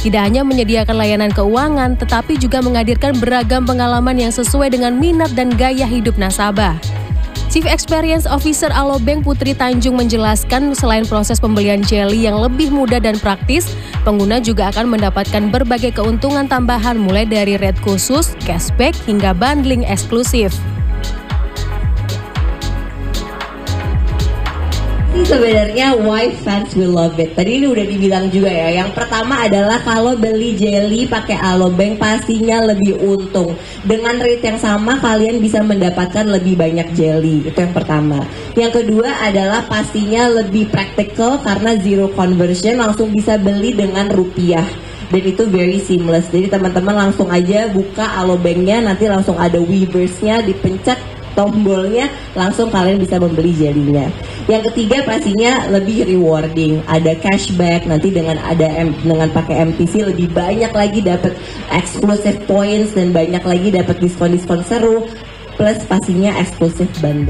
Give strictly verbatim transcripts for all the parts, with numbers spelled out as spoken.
Tidak hanya menyediakan layanan keuangan, tetapi juga menghadirkan beragam pengalaman yang sesuai dengan minat dan gaya hidup nasabah. Chief Experience Officer Alobank Putri Tanjung menjelaskan selain proses pembelian Jelly yang lebih mudah dan praktis, pengguna juga akan mendapatkan berbagai keuntungan tambahan mulai dari rate khusus, cashback, hingga bundling eksklusif. Sebenarnya why fans will love it. Tadi ini udah dibilang juga ya. Yang pertama adalah kalau beli Jelly pakai Alobank pastinya lebih untung. Dengan rate yang sama kalian bisa mendapatkan lebih banyak Jelly. Itu yang pertama. Yang kedua adalah pastinya lebih praktikal karena zero conversion, langsung bisa beli dengan rupiah. Dan itu very seamless. Jadi teman-teman langsung aja buka Alobanknya, nanti langsung ada Weavers-nya, dipencet tombolnya, langsung kalian bisa membeli Jelly-nya. Yang ketiga pastinya lebih rewarding, ada cashback, nanti dengan ada dengan pakai M T C lebih banyak lagi dapat exclusive points dan banyak lagi dapat diskon-diskon seru, plus pastinya eksklusif bundle.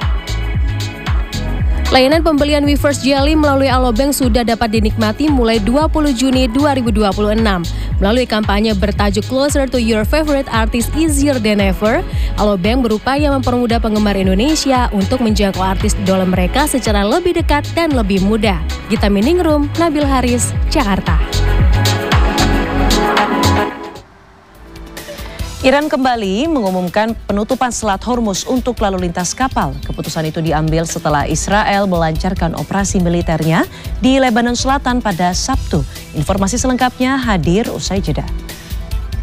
Layanan pembelian Weavers Jelly melalui Alobank sudah dapat dinikmati mulai dua puluh Juni dua ribu dua puluh enam. Melalui kampanye bertajuk Closer to Your Favorite Artist Easier Than Ever, Alobank berupaya mempermudah penggemar Indonesia untuk menjangkau artis idola mereka secara lebih dekat dan lebih mudah. Gita Miningrum, Nabil Haris, Jakarta. Iran kembali mengumumkan penutupan Selat Hormuz untuk lalu lintas kapal. Keputusan itu diambil setelah Israel melancarkan operasi militernya di Lebanon Selatan pada Sabtu. Informasi selengkapnya hadir usai jeda.